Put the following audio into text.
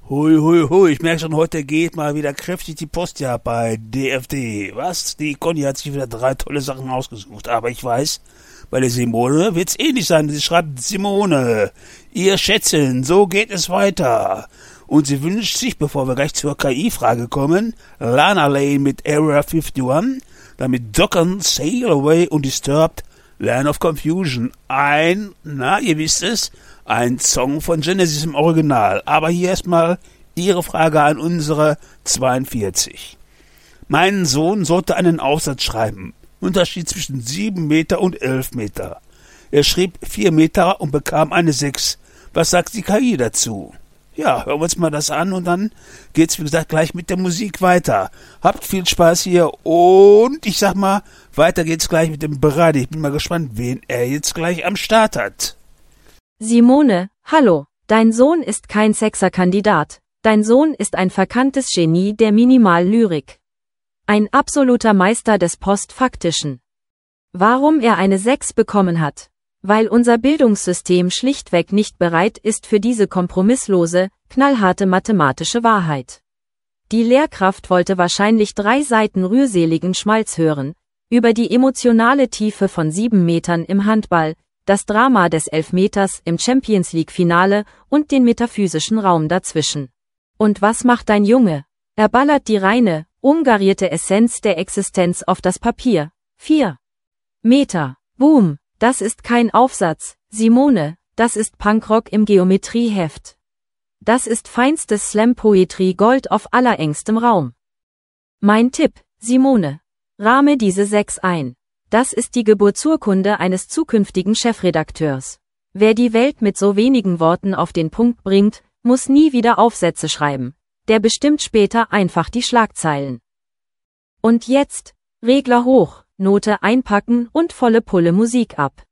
Hui, hui, hui, ich merke schon, heute geht mal wieder kräftig die Post ja bei DFD. Was? Die Conny hat sich wieder 3 tolle Sachen ausgesucht, aber ich weiß, bei der Simone wird's ähnlich sein. Sie schreibt: Simone, ihr Schätzchen, so geht es weiter. Und sie wünscht sich, bevor wir gleich zur KI-Frage kommen, Lana Lane mit Area 51, damit Dokken, Sail Away und Disturbed, Land of Confusion. Ihr wisst es, ein Song von Genesis im Original. Aber hier erstmal Ihre Frage an unsere 42. Mein Sohn sollte einen Aufsatz schreiben. Unterschied zwischen 7 Meter und 11 Meter. Er schrieb 4 Meter und bekam eine 6. Was sagt die KI dazu? Ja, hören wir uns mal das an und dann geht's, wie gesagt, gleich mit der Musik weiter. Habt viel Spaß hier und ich sag mal, weiter geht's gleich mit dem Bereit. Ich bin mal gespannt, wen er jetzt gleich am Start hat. Simone, hallo, dein Sohn ist kein Sechserkandidat. Dein Sohn ist ein verkanntes Genie der Minimallyrik. Ein absoluter Meister des Postfaktischen. Warum er eine 6 bekommen hat? Weil unser Bildungssystem schlichtweg nicht bereit ist für diese kompromisslose, knallharte mathematische Wahrheit. Die Lehrkraft wollte wahrscheinlich 3 Seiten rührseligen Schmalz hören, über die emotionale Tiefe von 7 Metern im Handball, das Drama des Elfmeters im Champions-League-Finale und den metaphysischen Raum dazwischen. Und was macht dein Junge? Er ballert die reine, ungarierte Essenz der Existenz auf das Papier. 4 Meter. Boom. Das ist kein Aufsatz, Simone, das ist Punkrock im Geometrieheft. Das ist feinstes Slam-Poetry Gold auf allerengstem Raum. Mein Tipp, Simone. Rahme diese 6 ein. Das ist die Geburtsurkunde eines zukünftigen Chefredakteurs. Wer die Welt mit so wenigen Worten auf den Punkt bringt, muss nie wieder Aufsätze schreiben. Der bestimmt später einfach die Schlagzeilen. Und jetzt, Regler hoch, Note einpacken und volle Pulle Musik ab.